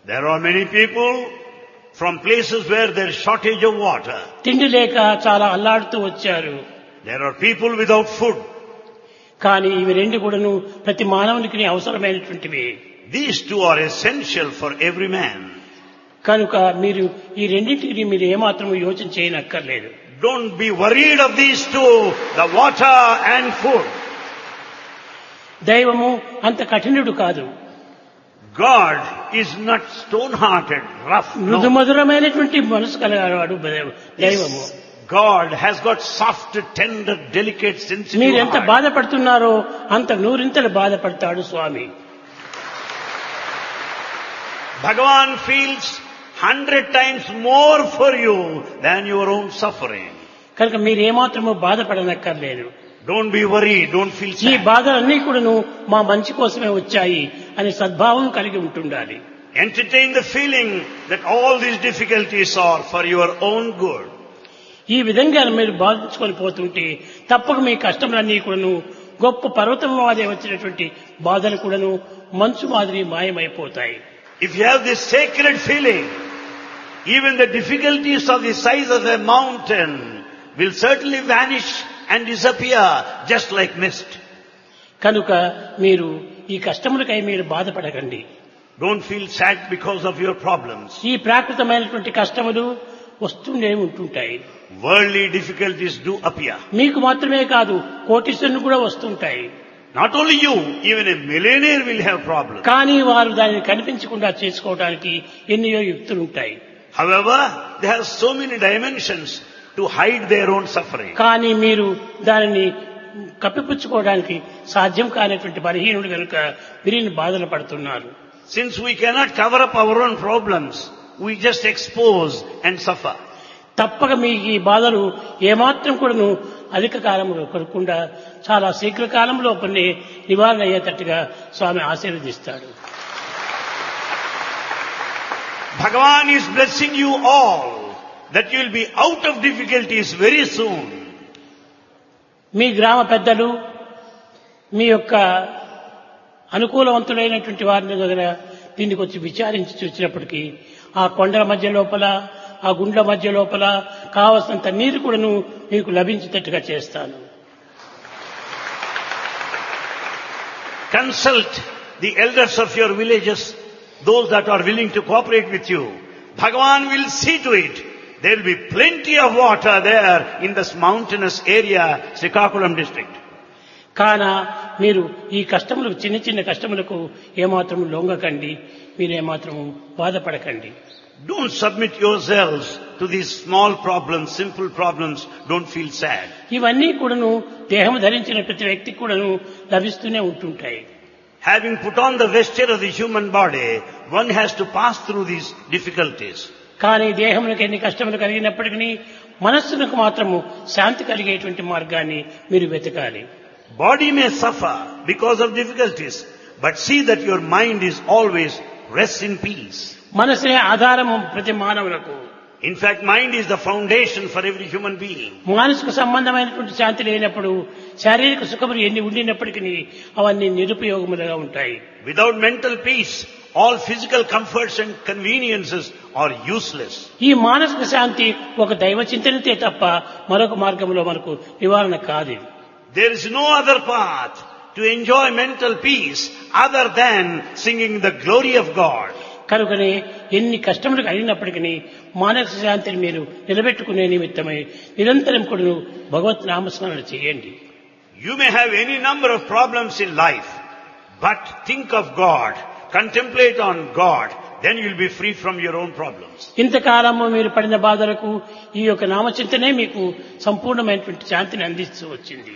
There are many people from places where there is shortage of water. తిండి లేక చాలా అల్లాడుతూ వచ్చారు. There are people without food. కానీ ఇవి రెండు కూడాను ప్రతి మానవునికి అవసరమైనటువంటివి. These two are essential for every man. కనుక మీరు ఈ రెండింటికి మీరు ఏమాత్రం యోచన చేయనక్కర్లేదు. Don't be worried of these two, the water and food. దైవము అంత కఠినుడు కాదు. God is not stone-hearted, rough. No. మృదుమధురమైనటువంటి మనసు కలవాడు దైవము. God has got soft, tender, delicate, sensitive మీరు ఎంత heart. బాధపడుతున్నారో అంత నూరింతలు బాధపడతాడు స్వామి. Bhagavan feels 100 times more for you than your own suffering. కనుక మీరు ఏమాత్రము బాధపడనక్కర్లేదు. Don't be worried, don't feel ఈ sad. బాధలన్నీ కూడాను మా మంచి కోసమే వచ్చాయి అనే సద్భావం కలిగి ఉంటుండాలి. Entertain the feeling that all these difficulties are for your own good. ఈ విధంగా మీరు బాధించుకొని పోతుంటే తప్పక మీ కష్టములన్నీ కూడాను గొప్ప పర్వతం వాదే వచ్చినటువంటి బాధలు కూడాను మంచు మాదిరి మాయమైపోతాయి. If you have this sacred feeling, even the difficulties of the size of a mountain will certainly vanish and disappear just like mist. కనుక మీరు ఈ కష్టములకై మీరు బాధపడకండి. Don't feel sad because of your problems. ఈ ప్రాకృతమైనటువంటి కష్టములు వస్తూనే ఉంటుంటాయి. Worldly difficulties do appear. మీకు మాత్రమే కాదు కోటీశ్వరులు కూడా వస్తుంటాయి. Not only you, even a millionaire will have problems. కానీ వారు దానిని కనిపించకుండా చేసుకోవడానికి ఎన్నో యుక్తులు ఉంటాయి. However, they have so many dimensions to hide their own suffering. కానీ మీరు దానిని కప్పిపుచ్చుకోవడానికి సాధ్యం కానటువంటి బలహీనుడు కనుక మీరు బాధలు పడుతున్నారు. Since we cannot cover up our own problems, we just expose and suffer. తప్పక మీకు ఈ బాధలు ఏమాత్రం కూడాను అధిక కాలంలో కొరకుండా చాలా శీఘ్రకాలంలో కొన్ని నివారణ అయ్యేటట్టుగా స్వామి ఆశీర్వదిస్తాడు. Bhagavan is blessing you all that you will be out of difficulties very soon. మీ గ్రామ పెద్దలు మీ యొక్క అనుకూలవంతులైనటువంటి వారిని దగ్గర దీనికి వచ్చి విచారించి చూసినప్పటికీ ఆ కొండల మధ్య లోపల ఆ గుండ్ల మధ్య లోపల కావలసినంత నీరు కూడాను మీకు లభించేటట్టుగా చేస్తాను. Consult the elders of your villages, those that are willing to cooperate with you. Bhagavan will see to it. There will be plenty of water there in this mountainous area, Srikakulam district. కాన మీరు ఈ కష్టములకు చిన్న చిన్న కష్టములకు ఏమాత్రం లొంగకండి, మీరు ఏమాత్రం బాధపడకండి. Don't submit yourselves to these small problems, simple problems. Don't feel sad. ఇవన్నీ కూడాను దేహం ధరించిన ప్రతి వ్యక్తికి కూడాను లభిస్తూనే ఉంటుంటాయి. Having put on the vesture of the human body, one has to pass through these difficulties. కానీ దేహములకు ఎన్ని కష్టములు కలిగినప్పటికీ మనస్సులకు మాత్రము శాంతి కలిగేటువంటి మార్గాన్ని మీరు వెతకాలి. Body may suffer because of difficulties, but see that your mind is always rests in peace. మనసే ఆధారము ప్రతి మానవులకు. In fact, mind is the foundation for every human being. మానసిక సంబంధమైనటువంటి శాంతి లేనప్పుడు శారీరక సుఖములు ఎన్ని ఉండినప్పటికీ అవన్నీ నిరుపయోగములుగా ఉంటాయి. Without mental peace, all physical comforts and conveniences are useless. ఈ మానసిక శాంతి ఒక దైవ చింతనతే తప్ప మరొక మార్గంలో మనకు నివారణ కాదు. There is no other path to enjoy mental peace other than singing the glory of God. కనుకనే ఎన్ని కష్టములు కలిగినప్పటికీ మానసిక శాంతిని మీరు నిలబెట్టుకునే నిమిత్తమై నిరంతరం కూడా భగవత్ నామస్మరణ చేయండి. You may have any number of problems in life, but think of God, contemplate on God, then you will be free from your own problems. ఇంతకాలము మీరు పడిన బాధలకు ఈ యొక్క నామచింతనే మీకు సంపూర్ణమైనటువంటి శాంతిని అందిస్తూ వచ్చింది.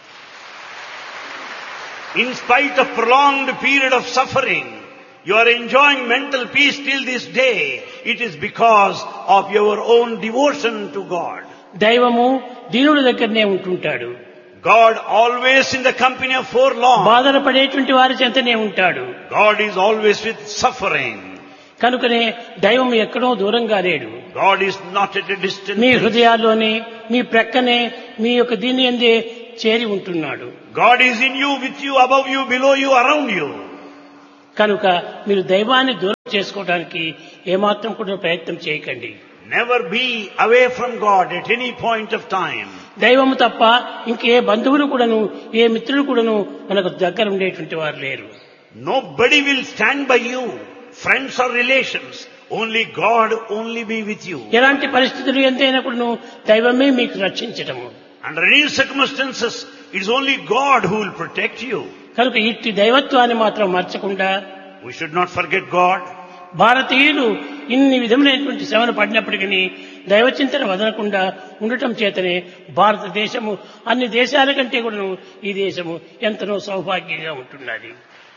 In spite of prolonged period of suffering, you are enjoying mental peace till this day. It is because of your own devotion to God. దైవము దీనుడి దగ్గరనే ఉంటుంటాడు. God always in the company of forlorn. బాధలు పడేటువంటి వారి చెంతనే ఉంటాడు. God is always with suffering. కనుకనే దైవం ఎక్కడో దూరంగా లేడు. God is not at a distance. మీ హృదయాల్లోనే మీ ప్రక్కనే మీ యొక్క దీని యందే చేరి ఉంటున్నాడు. God is in you, with you, above you, below you, around you. కనుక మీరు దైవాన్ని చేసుకోవడానికి ఏమాత్రం కూడా ప్రయత్నం చేయకండి. Never be away from God at any point of time. దైవము తప్ప ఇంకే బంధువులు కూడాను ఏ మిత్రులు కూడాను మనకు దగ్గర ఉండేటువంటి వారు లేరు. Nobody will stand by you, friends or relations. Only God only be with you. ఎలాంటి పరిస్థితులు ఎంతైనా కూడాను దైవమే మీకు రక్షించటము. Under any circumstances, it is only God who will protect you. కనుక ఇట్టి దైవత్వాన్ని మాత్రం మర్చకుండా We should not forget God. భారతీయులు ఇన్ని విధములైనటువంటి శ్రమలు పడినప్పటికీ దైవచింతన వదలకుండా ఉండటం చేతనే భారతదేశము అన్ని దేశాల కంటే కూడా ఈ దేశము ఎంతనో సౌభాగ్యంగా ఉంటున్నది.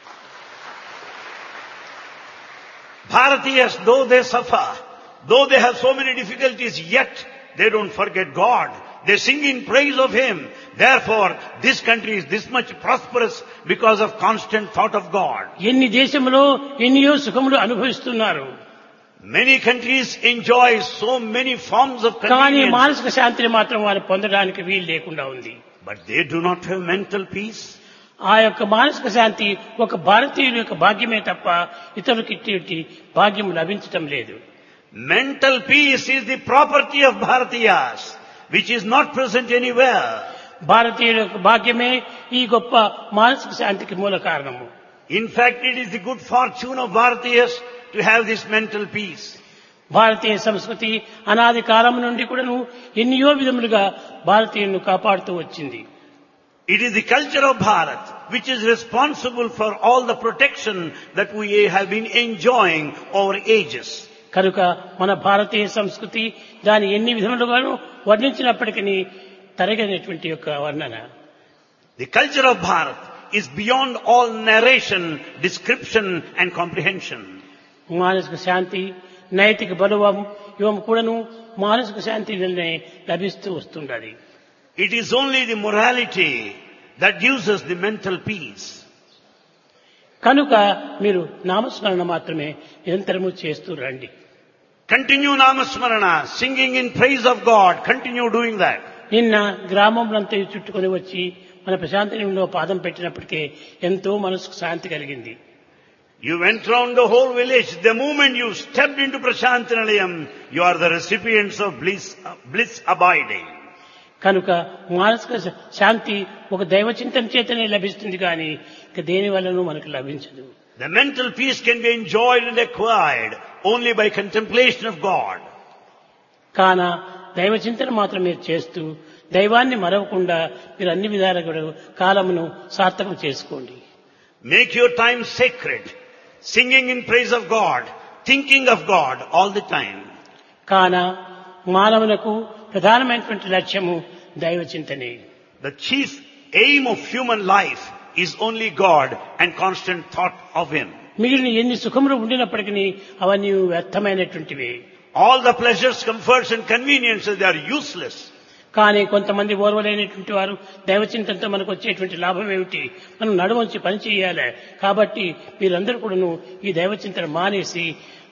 Bharatiyas, though they suffer, though they have so many difficulties, yet they don't forget God. They sing in praise of Him. Therefore, this country is this much prosperous because of constant thought of God. ఎన్ని దేశములో ఎన్నో సుఖములు అనుభవిస్తున్నారు. Many countries enjoy so many forms of కానీ convenience, మానసిక శాంతిని మాత్రం వారు పొందడానికి వీలు లేకుండా ఉంది. but they do not have mental peace. ఆ యొక్క మానసిక శాంతి ఒక భారతీయుల యొక్క భాగ్యమే తప్ప ఇతరులకు ఇట్టి భాగ్యం లభించటం లేదు. Mental peace is the property of Bharatiyas, which is not present anywhere. భారతీయుల యొక్క భాగ్యమే ఈ గొప్ప మానసిక శాంతికి మూల కారణము. In fact, it is the good fortune of Bharatiyas to have this mental peace. భారతీయ సంస్కృతి అనాది కాలం నుండి కూడాను ఎన్నో విధములుగా భారతీయులను కాపాడుతూ వచ్చింది. It is the culture of Bharat which is responsible for all the protection that we have been enjoying over ages. కనుక మన భారతీయ సంస్కృతి దాని ఎన్ని విధములుగాను వర్ణించినప్పటికీ తరగనటువంటి యొక్క వర్ణన. The culture of Bharat is beyond all narration, description and comprehension. మానసిక శాంతి, నైతిక బలవం ఇవన్నీ కూడాను మానసిక శాంతి వల్లనే లభిస్తూ వస్తుండాలి. It is only the morality that gives us the mental peace. కనుక మీరు నామస్మరణ మాత్రమే నిరంతరము చేస్తూ రండి. Continue Namasmarana, singing in praise of God. Continue doing that. నిన్న గ్రామంలంతా చుట్టుకొని వచ్చి మన ప్రశాంతనిలో పాదం పెట్టినప్పటికే ఎంతో మనసుకు శాంతి కలిగింది. You went round the whole village. The moment you stepped into Prashantinalayam, you are the recipients of bliss abiding. కనుక మానసిక శాంతి ఒక దైవ చింతన చేతనే లభిస్తుంది కానీ ఇక దేని వల్లనూ మనకు లభించదు. The mental peace can be enjoyed and acquired only by contemplation of God. కాన దైవ చింతన మాత్రం మీరు చేస్తూ దైవాన్ని మరవకుండా మీరు అన్ని విధాలుగా కూడా కాలమును సార్థకం చేసుకోండి. Make your time sacred, singing in praise of God, thinking of God all the time. కాన మానవులకు ప్రధానమైనటువంటి లక్ష్యము దైవ చింతనే. The chief aim of human life is only God and constant thought of Him. మిగిలిన ఎన్ని సుఖములు ఉండినప్పటికీ అవన్నీ వ్యర్థమైనటువంటివి. All the pleasures, comforts and conveniences, they are useless. కానీ కొంతమంది ఓర్వలేనటువంటి వారు దైవ చింతనతో మనకు వచ్చేటువంటి లాభం ఏమిటి, మనం నడువంచి పని చేయాలి, కాబట్టి మీరందరూ కూడాను ఈ దైవ చింతన మానేసి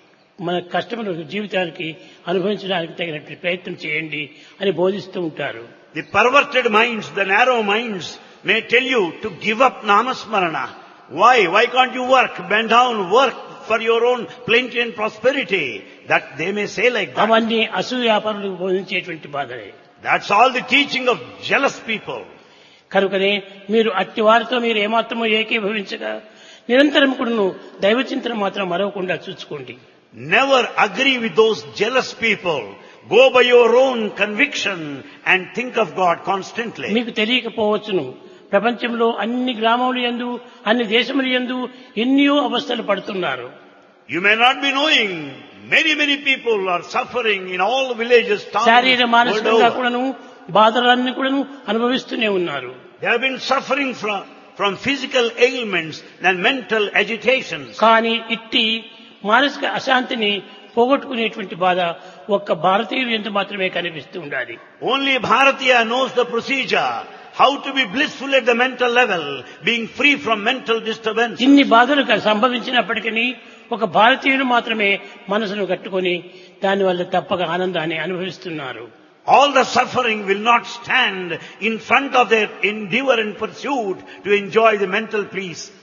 మన కష్టములు జీవితానికి అనుభవించడానికి తగినటువంటి ప్రయత్నం చేయండి అని బోధిస్తూ ఉంటారు. The perverted minds, the narrow minds may tell you to give up Namasmarana. Why? Why can't you work? Bend down, work for your own plenty and prosperity. That they may say like that. అవన్నీ అసూయాపరులు బోధించేటువంటి బాధలే. That's all the teaching of jealous people. కనుకనే మీరు అట్టి వారితో మీరు ఏమాత్రమో ఏకీభవించగా నిరంతరం కూడాను దైవ చింతన మాత్రం మరవకుండా చూసుకోండి. Never agree with those jealous people. Go by your own conviction and think of God constantly. మీకు తెలియకపోవచ్చును, ప్రపంచంలో అన్ని గ్రామములు యందు అన్ని దేశములు యందు ఎన్నో అవస్థలు పడుతున్నారు. You may not be knowing, many people are suffering in all villages, towns, శారీర world మానసికంగా over. కూడాను బాధలన్నీ కూడాను అనుభవిస్తూనే ఉన్నారు. They have been suffering from physical ailments and mental agitations. కానీ ఇట్టి మానసిక అశాంతిని పోగొట్టుకునేటువంటి బాధ ఒక్క భారతీయులు ఎంత మాత్రమే కనిపిస్తూ ఉండాలి. Only Bharatiya knows the procedure, how to be blissful at the mental level, being free from mental disturbance. ఇన్ని బాధలు సంభవించినప్పటికీ ఒక భారతీయులు మాత్రమే మనసును కట్టుకొని దానివల్ల తప్పక ఆనందాన్ని అనుభవిస్తున్నారు. All the suffering will not stand in front of their endeavor and pursuit to enjoy the mental peace.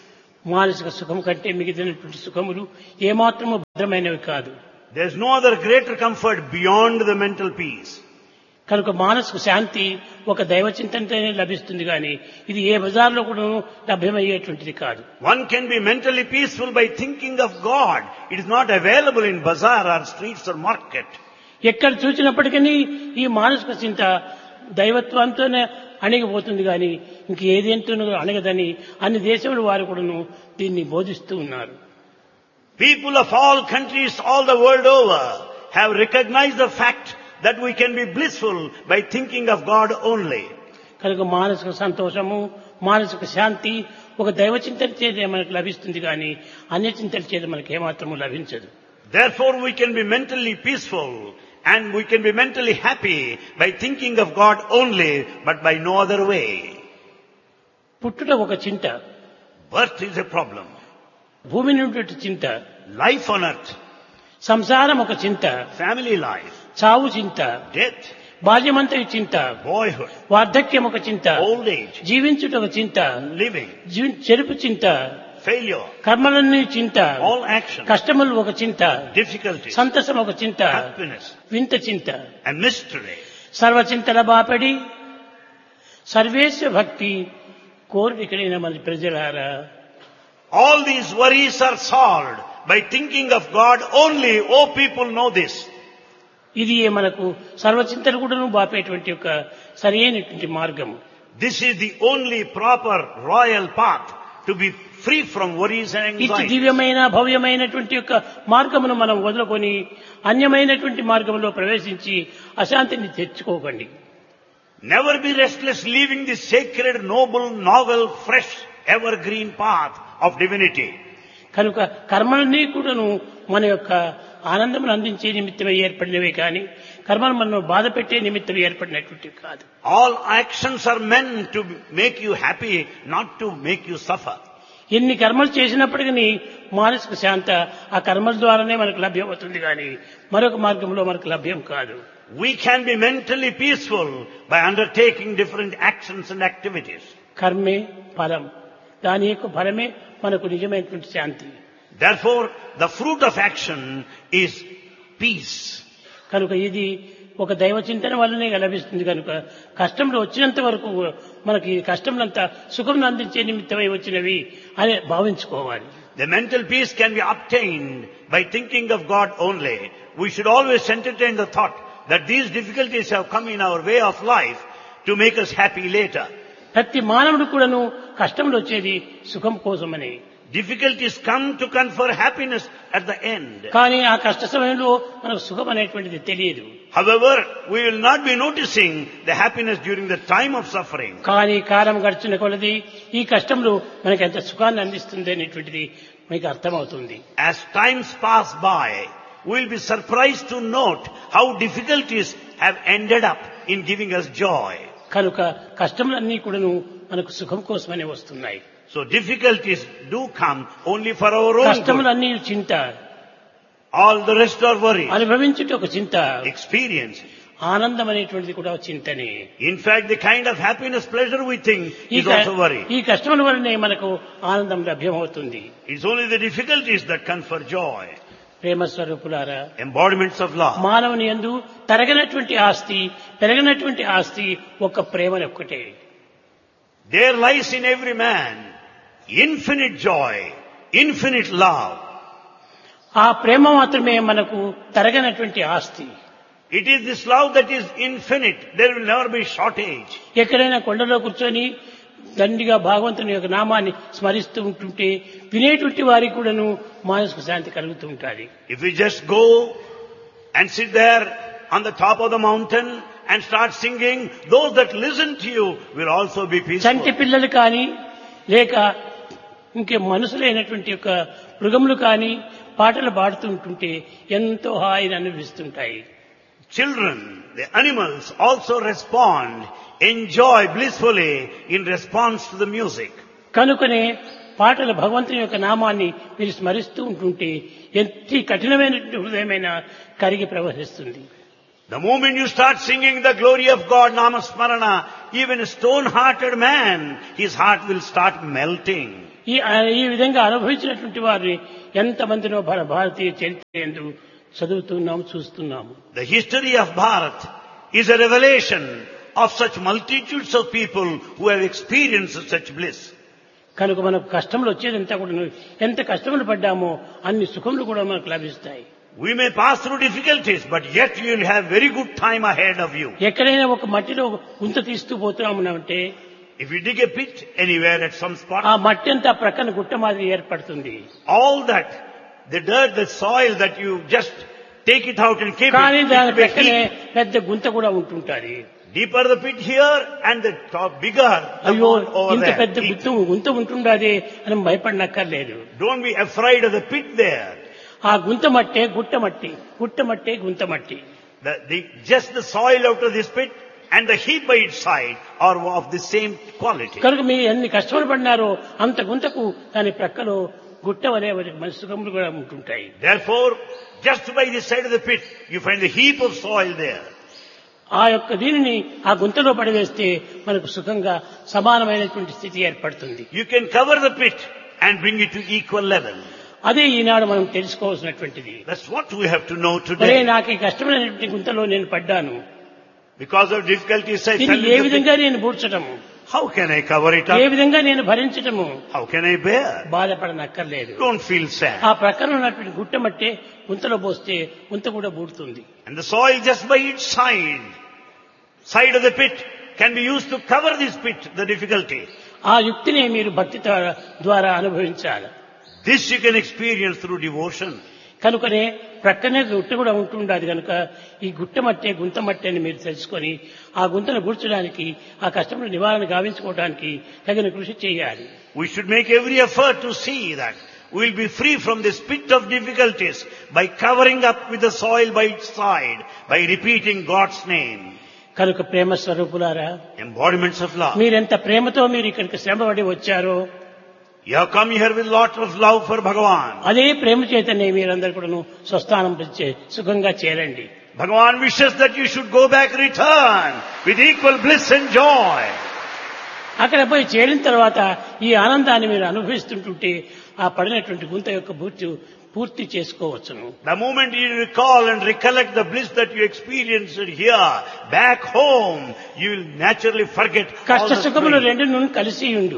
మానసిక సుఖం కంటే మిగిలినటువంటి సుఖములు ఏమాత్రము భద్రమైనవి కాదు. There's no other greater comfort beyond the mental peace. కనుక మానసిక శాంతి ఒక దైవ చింతనతోనే లభిస్తుంది కానీ ఇది ఏ బజార్లో కూడా లభ్యమయ్యేటువంటిది కాదు. One can be mentally peaceful by thinking of God. It is not available in bazaar or streets or market. ఎక్కడ చూసినప్పటికీ ఈ మానసిక చింత దైవత్వంతోనే అణిగిపోతుంది కానీ ఇంక ఏదేంతోనూ అణగదని అన్ని దేశముల వారు కూడాను దీన్ని బోధిస్తూ ఉన్నారు. People of all countries all the world over have recognized the fact that we can be blissful by thinking of God only. కనుక మానసిక సంతోషము మానసిక శాంతి ఒక దైవ చింతన చేత మనకు లభిస్తుంది కానీ అన్య చింతన చేత మనకు ఏమాత్రము లభించదు. Therefore we can be mentally peaceful and we can be mentally happy by thinking of God only, but by no other way. పుట్టుట ఒక చింత, Birth is a problem. భూమి నుండి చింత, Life on earth, సంసారం ఒక చింత, family life, చావు చింత, death, బాల్యమంతటి చింత, boyhood, వార్ధక్యం ఒక చింత, old age, జీవించుట ఒక చింత, living, చెరుపు చింత, failure, కర్మలన్నీ చింత, all action, కష్టములు ఒక చింత, difficulties, సంతసం ఒక చింత, happiness, వింత చింత, and mystery. సర్వచింతల బాపడి సర్వేశ భక్తి కోరికలైన మన ప్రజలారా. All these worries are solved by thinking of God only. Oh, people know this. ఇది మనకు సర్వచింతలు కూడాను బాపేటువంటి ఒక సరైనటువంటి మార్గము. This is the only proper royal path to be free from worries and ఇటు anxiety. దివ్యమైన భవ్యమైనటువంటి యొక్క మార్గమును మనం వదులుకొని అన్యమైనటువంటి మార్గంలో ప్రవేశించి అశాంతిని తెచ్చుకోకండి. Never be restless leaving this sacred, noble, novel, fresh, evergreen path of divinity. కనుక కర్మలన్నీ కూడాను మన యొక్క ఆనందమును అందించే నిమిత్తమై ఏర్పడినవే కానీ కర్మలు మనను బాధ పెట్టే నిమిత్తం ఏర్పడినటువంటివి కాదు. All actions are meant to make you happy, not to make you suffer. ఎన్ని కర్మలు చేసినప్పటికీ మానసిక శాంత ఆ కర్మల ద్వారానే మనకు లభ్యమవుతుంది కానీ మరొక మార్గంలో మనకు లభ్యం కాదు. We can be mentally peaceful by undertaking different actions and activities. కర్మే ఫలం, దాని యొక్క ఫలమే మనకు నిజమైనటువంటి శాంతి. Therefore, the fruit of action is peace. కనుక ఇది ఒక దైవ చింతన వల్లనే లభిస్తుంది. కనుక కష్టంలో వచ్చినంత వరకు మనకి కష్టంలంతా సుఖం అందించే నిమిత్తమై వచ్చినవి అని భావించుకోవాలి. The mental peace can be obtained by thinking of God only. We should always entertain the thought that these difficulties have come in our way of life to make us happy later. ప్రతి మానవుడు కూడాను కష్టంలో వచ్చేది సుఖం కోసమని. Difficulties come to confer happiness at the end. కానీ ఆ కష్ట సమయంలో మనకు సుఖం అనేటువంటిది తెలియదు. However, we will not be noticing the happiness during the time of suffering. కానీ కాలం గడిచిన కొలది ఈ కష్టంలో మనకి ఎంత సుఖాన్ని అందిస్తుంది అనేటువంటిది మీకు అర్థమవుతుంది. As times pass by, we will be surprised to note how difficulties have ended up in giving us joy. కనుక కష్టములన్నీ కూడాను మనకు సుఖం కోసమనే వస్తున్నాయి. So difficulties do come only for our own good. కష్టములన్నీ చింత, All the rest are worry. అనుభవించుట ఒక చింత, Experience. ఆనందం అనేటువంటిది కూడా చింతనే. In fact, the kind of happiness, pleasure we think is also worry. ఈ కష్టముల వల్లనే మనకు ఆనందం లభ్యమవుతుంది. It's only the difficulties that confer joy. ప్రేమ స్వరూపులారా, Embodiments of love. మానవుని యందు తరగనటువంటి ఆస్తి పెరగనటువంటి ఆస్తి ఒక ప్రేమని ఒక్కటే. There lies in every man infinite joy, infinite love. ఆ ప్రేమ మాత్రమే మనకు తరగనటువంటి ఆస్తి. It is this love that is infinite. There will never be shortage. ఎక్కడైనా కొండలో కూర్చొని దండిగా భగవంతుని యొక్క నామాన్ని స్మరిస్తూ ఉంటుంటే వినేటువంటి వారికి కూడాను మానసిక శాంతి కలుగుతూ ఉంటుంది. If we just go and sit there on the top of the mountain and start singing, those that listen to you will also be peaceful. చంటి పిల్లలు కానీ లేక ఇంకే మనుషులైనటువంటి యొక్క మృగములు కానీ పాటలు పాడుతూ ఉంటుంటే ఎంతో హాయిని అనుభవిస్తుంటాయి. Children, the animals also respond, enjoy blissfully in response to the music. కనుకనే పాటలు భగవంతుని యొక్క నామాన్ని మీరు స్మరిస్తూ ఉంటుంటే ఎంత కఠినమైన హృదయమైన కరిగి ప్రవహిస్తుంది. The moment you start singing the glory of God, Namasmarana, even a stone-hearted man, his heart will start melting. ఈ విధంగా అనుభవించినటువంటి వారిని ఎంతమందినో భారతీయ చరిత్ర యందు చదువుతున్నాము, చూస్తున్నాము. The history of Bharat is a revelation of such multitudes of people who have experienced such bliss. కనుక మనకు కష్టములు వచ్చేదంతా కూడా ఎంత కష్టములు పడ్డామో అన్ని సుఖములు కూడా మనకు లభిస్తాయి. We may pass through difficulties, but yet you will have very good time ahead of you. ఎక్కడైనా ఒక మట్టిలో గుంత తీస్తూ పోతున్నామంటే If you dig a pit anywhere at some spot, ఆ మట్టి అంతా ప్రక్కన గుట్ట మాదిరి ఏర్పడుతుంది. all that, the dirt, the soil that you just take it out and keep కానీ it, దాని it will be ప్రక్కనే heap. పెద్ద గుంత కూడా ఉంటుంటారు. Deeper the pit here and the top bigger the అయ్యో mound over ఇంత there. పెద్ద గుంత ఉంటుండాది అని భయపడనక్కర్లేదు. Don't be afraid of the pit there. ఆ గుంత మట్టే గుట్ట మట్టి, గుట్ట మట్టే గుంత మట్టి. Just the soil out of this pit and the heap by its side are of the same quality. కనుక మీరు ఎన్ని కష్టపడి పడినారో అంత గుంతకు దాని ప్రక్కలో గుట్ట వలె మన సుఖములు కూడా ఉంటుంటాయి. Therefore, just by the side of the pit, you find the heap of soil there. ఆ యొక్క దీనిని ఆ గుంతలో పడివేస్తే మనకు సుఖంగా సమానమైనటువంటి స్థితి ఏర్పడుతుంది. You can cover the pit and bring it to equal level. అదే ఈనాడు మనం తెలుసుకోవాల్సినటువంటిది. That's what we have to know అరే today. నాకు ఈ కష్టమైనటువంటి గుంతలో నేను పడ్డాను, Because of difficulties, I దీన్ని fell ఏ in the విధంగా pit. నేను పూడ్చటము, How can I cover it A up? విధంగా నేను భరించటము, How can I bear? బాధపడనక్కర్లేదు. Don't feel sad. ఆ ప్రక్కన ఉన్నటువంటి గుట్ట మట్టే గుంతలో పోస్తే గుంత కూడా బూడుతుంది. And the soil just by its side of the pit can be used to cover this pit, the difficulty. ఆ యుక్తిని మీరు భక్తి ద్వారా అనుభవించాలి. This you can experience through devotion. కనుకనే ప్రక్కనే గుట్ట కూడా ఉంటుండాలి. కనుక ఈ గుట్ట మట్టే గుంత మట్టి అని మీరు తెలుసుకొని ఆ గుంతను గుర్చడానికి, ఆ కష్టముల నివారణ గావించుకోవడానికి తగిన కృషి చేయాలి. We should make every effort to see that we will be free from this pit of difficulties by covering up with the soil by its side, by repeating God's name. కనుక ప్రేమ స్వరూపులారా, Embodiments of love. మీరెంత ప్రేమతో మీరు ఇక్కడికి శ్రమపడి వచ్చారో You have come here with lot of love for Bhagavan. అదే ప్రేమ చేతనే మీరందరూ కూడాను స్వస్థానం సుఖంగా చేరండి. Bhagavan wishes that you should go back, return with equal bliss and joy. అక్కడ పోయి చేరిన తర్వాత ఈ ఆనందాన్ని మీరు అనుభవిస్తుంటుంటే ఆ పడినటువంటి గుంత యొక్క పూర్తి చేసుకోవచ్చును. The moment you recall and recollect the bliss that you experienced here, back home, you will naturally forget all కష్ట the సుఖములు pain. రెండు కలిసి ఉండు.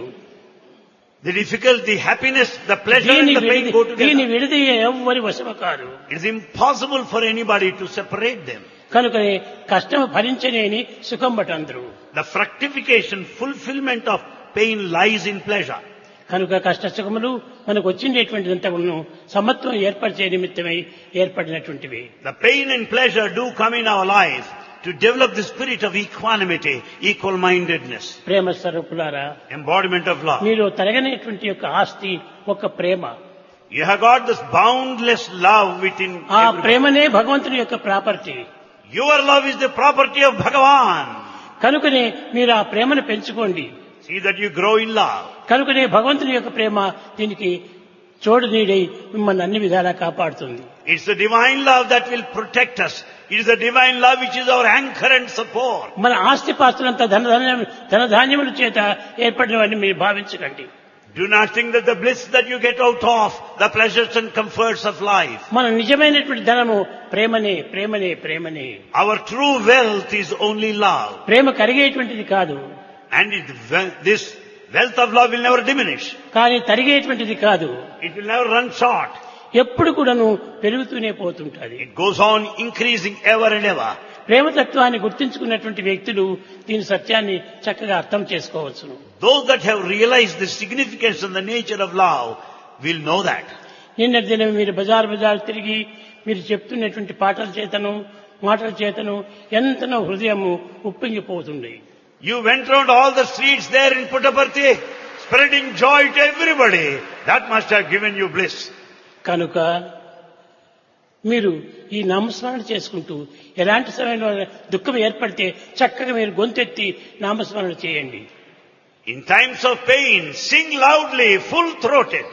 The difficulty, the happiness, the pleasure and the pain go దీని together. విడిది ఎవ్వరి వశము కాదు. It is impossible for anybody to separate them. కనుకనే కష్టం భరించలేని సుఖం బటందరు. The fructification, fulfillment of pain lies in pleasure. కనుక కష్ట సుఖములు మనకు వచ్చిండేటువంటిదంతా సమత్వం ఏర్పరిచే నిమిత్తమై ఏర్పడినటువంటివి. The pain and pleasure do come in our life to develop the spirit of equanimity, equal-mindedness, ప్రేమ స్వరూపులారా, embodiment of love. మీరు తరగనేటువంటి యొక్క ఆస్తి ఒక ప్రేమ. You have got this boundless love within ఆ everybody. ప్రేమనే భగవంతుని యొక్క property. Your love is the property of Bhagavan. కనుకనే మీరు ఆ ప్రేమను పెంచుకోండి. See that you grow in love. కనుకనే భగవంతుని యొక్క ప్రేమ దీనికి చోడు నీడై మిమ్మల్ని అన్ని విధాలా కాపాడుతుంది. It's the divine love that will protect us. It is the divine love which is our anchor and support. మన ఆస్తిపాస్తులంతా ధనధాన్యముల చేత ఏర్పడినవన్నీ మీరు భావించకండి. Do not think that the bliss that you get out of, the pleasures and comforts of life. మన నిజమైనటువంటి ధనము ప్రేమనే, ప్రేమనే, ప్రేమనే. Our true wealth is only love. ప్రేమ కరిగేటువంటిది కాదు, And this wealth of love will never diminish. కానీ తరిగేటువంటిది కాదు. It will never run short. ఎప్పుడు కూడాను పెరుగుతూనే పోతుంటది. It goes on increasing ever and ever. ప్రేమతత్వాన్ని గుర్తించుకున్నటువంటి వ్యక్తులు దీని సత్యాన్ని చక్కగా అర్థం చేసుకోవచ్చును. Those that have realized the significance and the nature of love will know that. నిన్నటి దినం మీరు బజార్ తిరిగి మీరు చెప్తున్నటువంటి పాటల చేతను మాటల చేతను ఎంతనో హృదయము ఉప్పొంగిపోతుంది. You went round all the streets there in Puttaparthi, spreading joy to everybody. That must have given you bliss. కనుక మీరు ఈ నామస్మరణ చేసుకుంటూ ఎలాంటి సమయంలో దుఃఖం ఏర్పడితే చక్కగా మీరు గొంతెత్తి నామస్మరణ చేయండి. In times of pain, sing loudly, full-throated.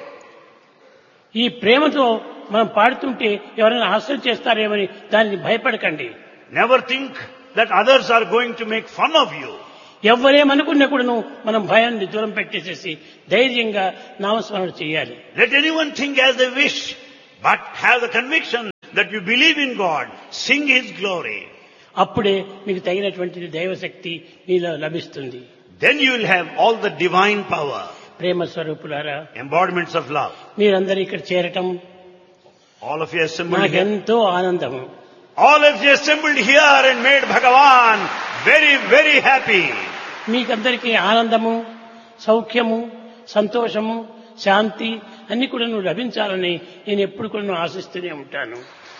ఈ ప్రేమతో మనం పాడుతుంటే ఎవరైనా హాస్యం చేస్తారేమని దానికి భయపడకండి. Never think that others are going to make fun of you. ఎవరేమనుకున్నా కూడాను మనం భయాన్ని దూరం పెట్టేసేసి ధైర్యంగా నామస్మరణ చేయాలి. Let anyone think as they wish, but have the conviction that you believe in God. Sing His glory. అప్పుడే మీకు తగినటువంటి దైవశక్తి మీలో లభిస్తుంది. Then you will have all the divine power, ప్రేమ స్వరూపులారా, embodiments of love. మీరందరూ ఇక్కడ చేరటం All of you assembled here. నాకెంతో ఆనందము. All of you assembled here and made Bhagavan very, very happy. మీకందరికీ ఆనందము, సౌఖ్యము, సంతోషము, శాంతి అన్ని కూడా నువ్వు లభించాలని నేను ఎప్పుడు కూడా ఆశిస్తూనే ఉంటాను.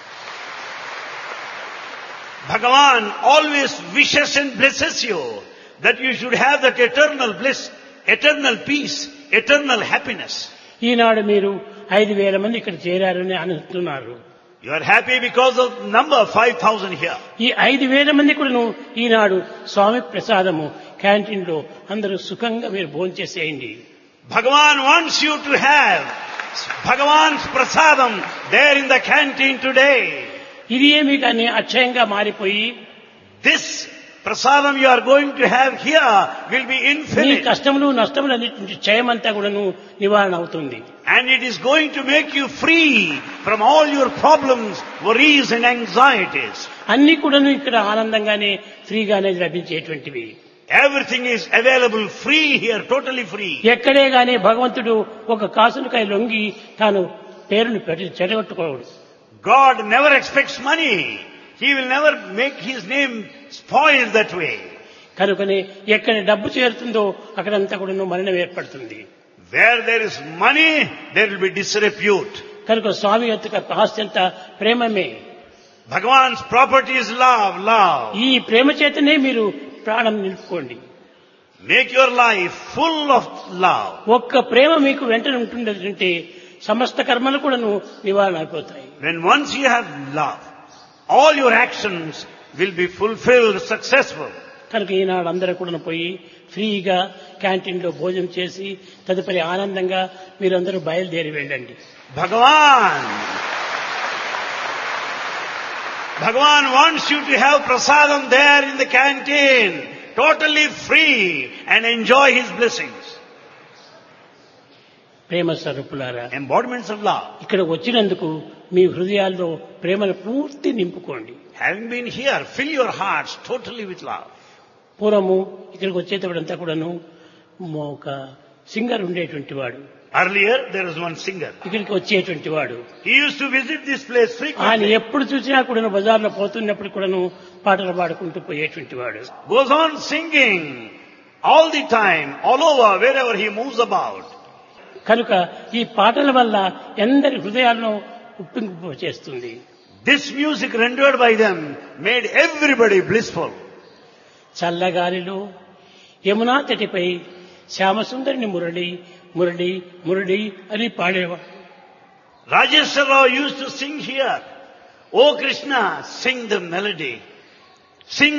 Bhagavan always wishes and blesses you that you should have that eternal bliss, eternal peace, eternal happiness. ఈనాడు మీరు 5,000 మంది ఇక్కడ చేరారని అనుకుంటున్నారు. You are happy because of number 5,000 here. ఈ 5,000 మంది కూడా ఈనాడు స్వామి ప్రసాదము క్యాంటీన్ లో అందరూ సుఖంగా మీరు భోంచేసేయండి. Bhagavan wants you to have Bhagavan's prasadam there in the canteen today. ఇది ఏమి కానీ అక్షయంగా మారిపోయి This prasadam you are going to have here will be me infinite. కష్టములు నష్టములు అన్నింటి క్షయమంతా కూడాను నివారణ అవుతుంది. And it is going to make you free from all your problems, worries and anxieties. అన్ని కూడాను ఇక్కడ ఆనందంగానే ఫ్రీగానే లభించేటువంటివి. Everything is available free here, totally free. ఎక్కడే గానీ భగవంతుడు ఒక కాసునికై లొంగి తాను పేరును చెడగొట్టుకోడు. God never expects money. He will never make His name spoil that way. కనుకనే ఎక్కడ డబ్బు చేరుతుందో అక్కడంతా కూడా మరణం ఏర్పడుతుంది. Where there is money, there will be disrepute. కనుక స్వామి యొక్క ఆస్తి అంతా ప్రేమమే. Bhagavan's property is love, love. ఈ ప్రేమ చేతనే మీరు ప్రాణం నిలుపుకోండి. Make your life full of love. ఒక్క ప్రేమ మీకు వెంటనే ఉంటుందంటే సమస్త కర్మలు కూడాను నివారణ అయిపోతాయి. When once you have love, all your actions will be fulfilled, successful. కనుక ఈనాడు అందరూ కూడా పోయి ఫ్రీగా క్యాంటీన్ లో భోజనం చేసి తదుపరి ఆనందంగా మీరందరూ బయలుదేరి వెళ్ళండి. Bhagavan wants you to have prasadam there in the canteen, totally free, and enjoy His blessings. ప్రేమ స్వరూపులారా, Embodiments of love. ఇక్కడ వచ్చినందుకు మీ హృదయాల్లో ప్రేమను పూర్తి నింపుకోండి. Having been here, fill your hearts totally with love. పూర్వము ఇక్కడికి వచ్చేటప్పుడంతా కూడాను ఒక సింగర్ ఉండేటువంటి వాడు. Earlier, there was one singer. ఇక్కడికి వచ్చేటువంటి వాడు. He used to visit this place ఆయన frequently. ఎప్పుడు చూసినా కూడాను బజార్లో పోతున్నప్పుడు కూడాను పాటలు పాడుకుంటూ పోయేటువంటి వాడు. Goes on singing all the time, all over, wherever he moves about. కనుక ఈ పాటల వల్ల ఎందరి హృదయాలను ఉప్పింపు చేస్తుంది. This music rendered by them made everybody blissful. చల్లగాలిలో Yamuna తటిపై శ్యామసుందరిని Murali Murali Murali అని పాడేవాడు. Rajeshwar Rao used to sing here. Oh Krishna, sing the melody. Sing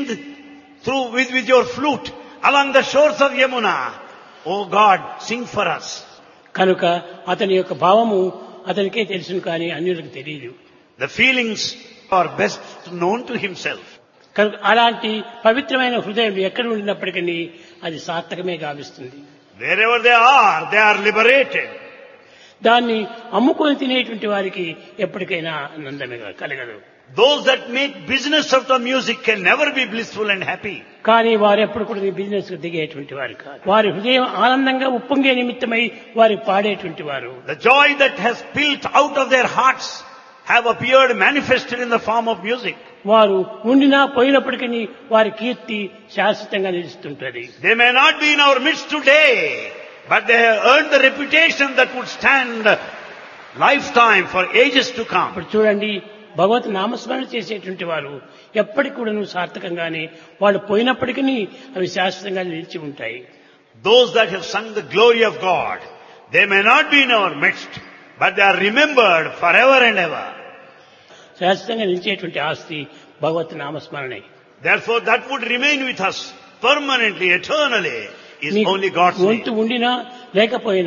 with your flute along the shores of Yamuna. Oh God, sing for us. కనుక అతని యొక్క భావము అతనికే తెలుసును కానీ అన్యులకు తెలియదు. The feelings are best known to himself. కనుక అలాంటి పవిత్రమైన హృదయం ఎక్కడ ఉండినప్పటికీ అది సార్థకమే గావిస్తుంది. Wherever they are liberated. దాన్ని అమ్ముకొని తినేటువంటి వారికి ఎప్పటికైనా ఆనందమే కలగదు. Those that make business of the music can never be blissful and happy. కానీ వారు ఎప్పుడు కూడా ఈ బిజినెస్ కు దిగేటువంటి వారు కాదు. వారి హృదయం ఆనందంగా ఉప్పొంగే నిమిత్తమై వారి పాడేటువంటి వారు. The joy that has spilled out of their hearts have appeared manifested in the form of music. వారు ఉండినా పోయినప్పటికీ వారి కీర్తి శాశ్వతంగా నిలుస్తుంటది. They may not be in our midst today, but they have earned the reputation that would stand lifetime for ages to come. ఇప్పుడు చూడండి, భగవత్ నామస్మరణ చేసేటువంటి వారు ఎప్పటికి కూడా సార్థకంగానే వాళ్ళు పోయినప్పటికీ అవి శాశ్వతంగా నిలిచి ఉంటాయి. Those that have sung the glory of God, they may not be in our midst, but they are remembered forever and ever. శాశ్వతంగా నిలిచేటువంటి ఆస్తి భగవత్ నామస్మరణే. Therefore, that would remain with us permanently, eternally, is only God's గొంతు name. ఉండినా లేకపోయినా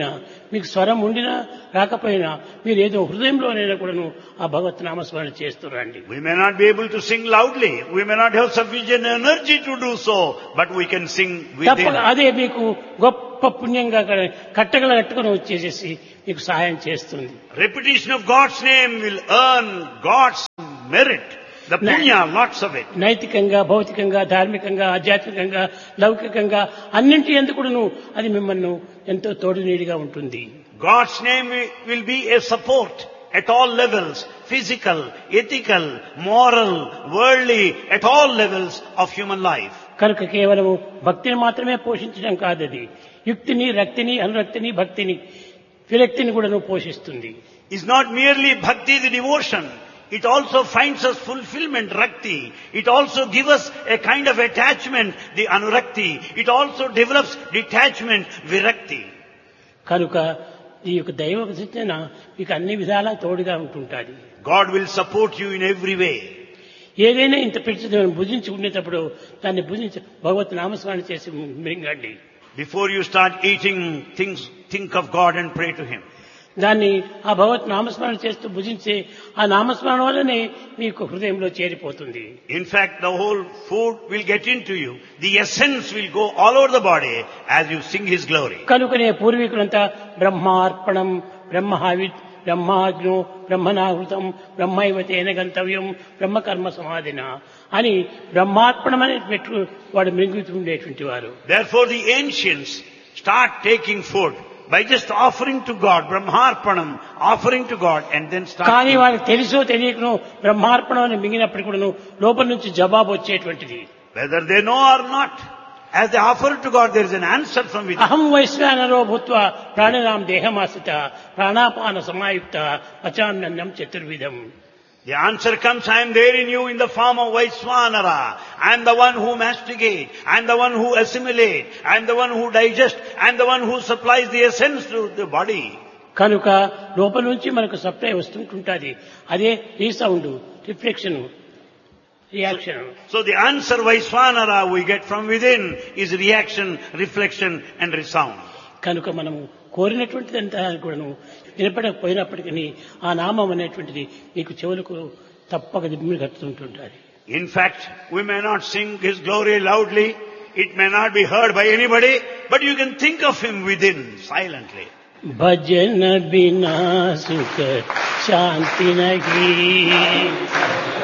మీకు స్వరం ఉండినా రాకపోయినా మీరు ఏదో హృదయంలోనైనా కూడాను ఆ భగవత్ నామస్మరణ చేస్తురండి. We may not be able to sing loudly. We may not have sufficient energy to do so, but we can sing తప్పక within. అదే మీకు గొప్ప పుణ్యంగా కట్టుకొని వచ్చేసేసి మీకు సహాయం చేస్తుంది. Repetition of God's name will earn God's merit. The punya, lots of it. నైతికంగా, భౌతికంగా, ధార్మికంగా, ఆధ్యాత్మికంగా, లౌకికంగా అన్నింటి ఎందుకును అది మిమ్మల్ని ఎంతో తోడునీడిగా ఉంటుంది. God's name will be a support at all levels, physical, ethical, moral, worldly, at all levels of human life. కనుక కేవలము భక్తిని మాత్రమే పోషించడం కాదది యుక్తిని, రక్తిని, అనురక్తిని, భక్తిని, విరక్తిని కూడా పోషిస్తుంది. It's not merely bhakti, the devotion. It also finds us fulfillment, rakti. It also gives us a kind of attachment, the anurakti. It also develops detachment, virakti. కనుక ఈ యొక్క దైవ చింతన మీకు అన్ని విధాలా తోడుగా ఉంటుంటుంది. God will support you in every way. ఏదైనా ఇంత పిలిచి భుజించుకునేటప్పుడు దాన్ని భుజించి భగవత్ నామస్మరణ చేసి మింగండి. Before you start eating things, think of God and pray to Him. దాన్ని ఆ భగవత్ నామస్మరణ చేస్తూ భుజించే ఆ నామస్మరణ వల్లనే మీకు హృదయంలో చేరిపోతుంది. In fact, the whole food will get into you. The essence will go all over the body as you sing His glory. కనుకనే పూర్వీకులంతా బ్రహ్మార్పణం, బ్రహ్మహావిత్, బ్రహ్మాగ్నో, బ్రహ్మనాహృతం, బ్రహ్మైవ తేన గంతవ్యం, బ్రహ్మకర్మ సమాధిన అని బ్రహ్మార్పణం అని పెట్టు వాడు మింగుతుండేటువంటి వారు. Therefore the ancients start taking food by just offering to God, brahmarpanam, offering to God and then start. కానీ వాళ్ళకి తెలుసో తెలియకనో బ్రహ్మార్పణం అని మింగినప్పుడు కూడా లోపల నుంచి జవాబు వచ్చేటువంటిది. Whether they know or not, as they offer to God, there is an answer from within. అహం వైశ్వానరో భూత్వా ప్రాణినాం దేహమాసిత ప్రాణాపాన సమాయుక్త పచామ్యన్నం చతుర్విధం. The answer comes, I am there in you in the form of Vaiswanara. I am the one who masticate. I am the one who assimilate. I am the one who digest. I am the one who supplies the essence to the body. కనుక లోపల నుంచి మనకు supply వస్తుంటుంటుంది. అదే resound, reflection, reaction. So the answer Vaiswanara we get from within is reaction, reflection and resound. కనుక మనము కోరినటువంటిదంతా కూడాను వినపడకపోయినప్పటికీ ఆ నామం అనేటువంటిది మీకు చెవులకు తప్పక దిమ్మిని కట్టుతుంటుంటారు. In fact, we may not sing His glory loudly. It may not be heard by anybody, but you can think of Him within silently. భజన బినా సుఖ శాంతి నహీ